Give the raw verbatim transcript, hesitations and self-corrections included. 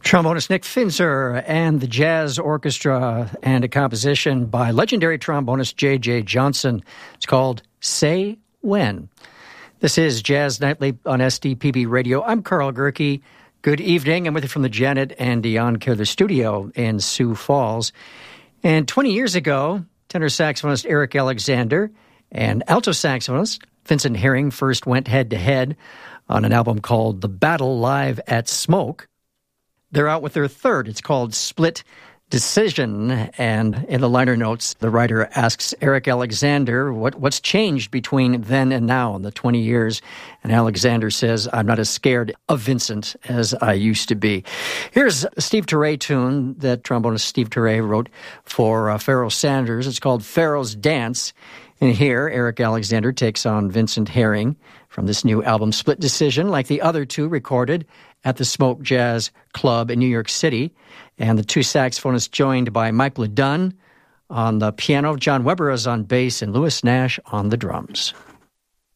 Trombonist Nick Finzer and the Jazz Orchestra, and a composition by legendary trombonist J J. Johnson. It's called Say When. This is Jazz Nightly on S D P B Radio. I'm Carl Gerke. Good evening. I'm with you from the Janet and Dion Keller studio in Sioux Falls. And twenty years ago, tenor saxophonist Eric Alexander and alto saxophonist Vincent Herring first went head-to-head on an album called The Battle Live at Smoke. They're out with their third. It's called Split Decision. And in the liner notes, the writer asks Eric Alexander what, what's changed between then and now in the twenty years. And Alexander says, I'm not as scared of Vincent as I used to be. Here's a Steve Turre tune that trombonist Steve Turre wrote for uh, Pharoah Sanders. It's called Pharaoh's Dance. And here, Eric Alexander takes on Vincent Herring from this new album, Split Decision, like the other two recorded at the Smoke Jazz Club in New York City. And the two saxophonists joined by Mike LeDunn on the piano, John Weber is on bass, and Louis Nash on the drums.